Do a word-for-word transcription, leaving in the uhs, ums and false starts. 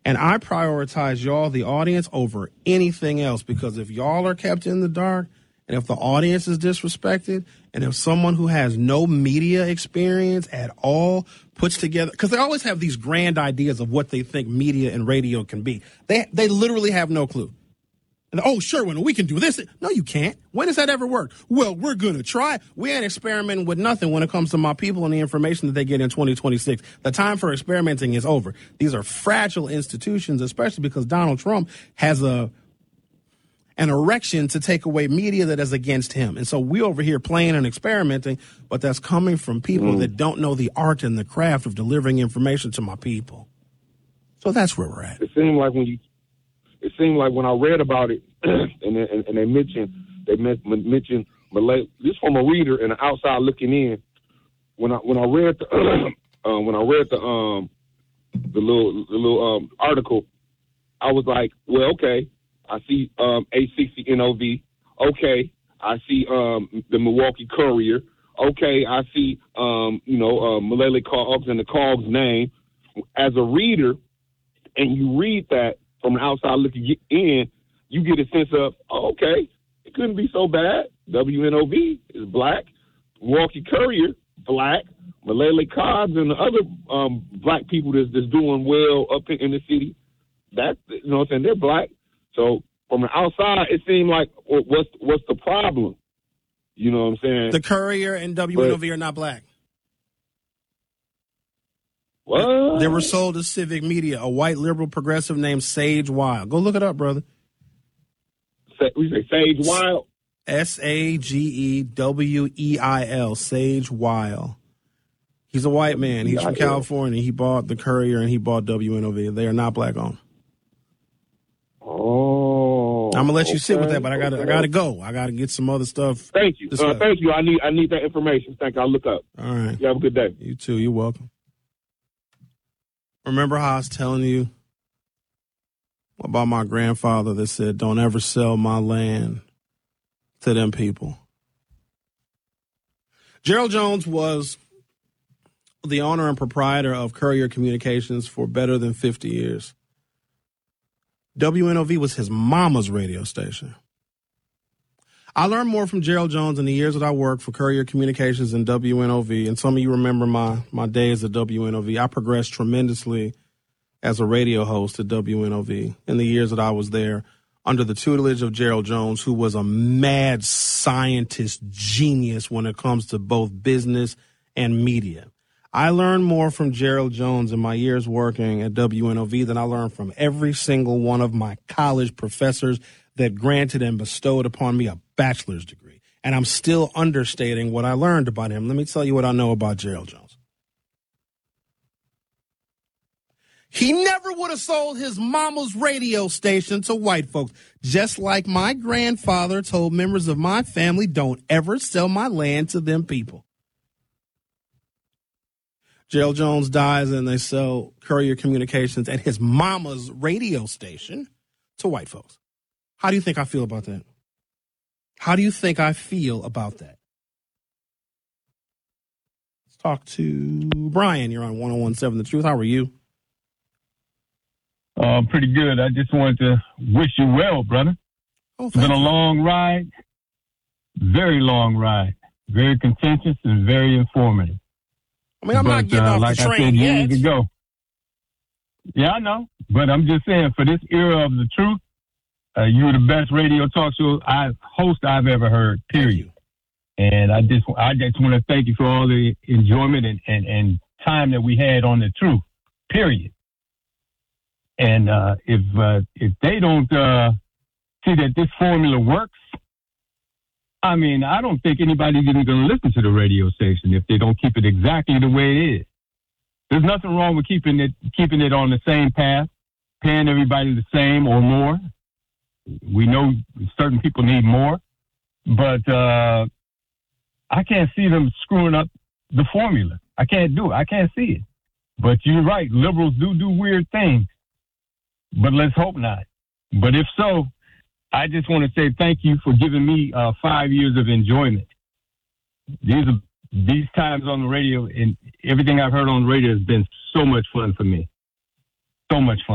And I prioritize y'all, the audience, over anything else, because if y'all are kept in the dark, and if the audience is disrespected, and if someone who has no media experience at all puts together, because they always have these grand ideas of what they think media and radio can be. They they literally have no clue. And, oh, sure, when we can do this. No, you can't. When has that ever worked? Well, we're going to try. We ain't experimenting with nothing when it comes to my people and the information that they get in twenty twenty-six. The time for experimenting is over. These are fragile institutions, especially because Donald Trump has a an erection to take away media that is against him. And so we over here playing and experimenting, but that's coming from people mm. that don't know the art and the craft of delivering information to my people. So that's where we're at. It seemed like when you It seemed like when I read about it, and, and, and they mentioned they mentioned Malay, this from a reader and an outside looking in. When I when I read the uh, when I read the um the little the little um article, I was like, well, okay, I see um eight sixty N O V. Okay, I see um the Milwaukee Courier. Okay, I see um you know uh, Malay Cogs and the Cogs name. As a reader, and you read that. From an outside looking in, you get a sense of, oh, okay, it couldn't be so bad. W N O V is black. Milwaukee Courier, black. Malay Cobbs and the other um, black people that's, that's doing well up in, in the city, that, you know what I'm saying, they're black. So from the outside, it seemed like, well, what's what's the problem? You know what I'm saying? The Courier and W N O V but, are not black. What? They were sold to Civic Media, a white liberal progressive named Sage Wild. Go look it up, brother. We say Sage Wild? S A G E W E I L, Sage Wild. He's a white man. He's from California. He bought the Courier and he bought W N O V. They are not black owned. Oh. I'm gonna let you okay, sit with that, but I gotta okay. I gotta go. I gotta get some other stuff. Thank you. Uh, thank you. I need I need that information. Thank you. I'll look up. All right. You have a good day. You too. You're welcome. Remember how I was telling you about my grandfather that said, don't ever sell my land to them people? Gerald Jones was the owner and proprietor of Courier Communications for better than fifty years. W N O V was his mama's radio station. I learned more from Gerald Jones in the years that I worked for Courier Communications and W N O V, and some of you remember my, my days at W N O V. I progressed tremendously as a radio host at W N O V in the years that I was there under the tutelage of Gerald Jones, who was a mad scientist genius when it comes to both business and media. I learned more from Gerald Jones in my years working at W N O V than I learned from every single one of my college professors that granted and bestowed upon me a bachelor's degree. And I'm still understating what I learned about him. Let me tell you what I know about Gerald Jones. He never would have sold his mama's radio station to white folks, just like my grandfather told members of my family, don't ever sell my land to them people. Gerald Jones dies and they sell Courier Communications and his mama's radio station to white folks. How do you think I feel about that? How do you think I feel about that? Let's talk to Brian. You're on one oh one point seven The Truth. How are you? Uh, pretty good. I just wanted to wish you well, brother. Oh, it's been a you. long ride, very long ride, very contentious and very informative. I mean, I'm but, not getting uh, off like the train I said yet. years ago. Yeah, I know. But I'm just saying, for this era of the truth, uh, you were the best radio talk show I, host I've ever heard, period. And I just I just want to thank you for all the enjoyment and, and, and time that we had on the truth, period. And uh, if uh, if they don't uh, see that this formula works, I mean, I don't think anybody's even going to listen to the radio station if they don't keep it exactly the way it is. There's nothing wrong with keeping it keeping it on the same path, paying everybody the same or more. We know certain people need more, but uh, I can't see them screwing up the formula. I can't do it. I can't see it. But you're right. Liberals do do weird things, but let's hope not. But if so, I just want to say thank you for giving me uh, five years of enjoyment. These are, these times on the radio and everything I've heard on the radio has been so much fun for me. So much fun.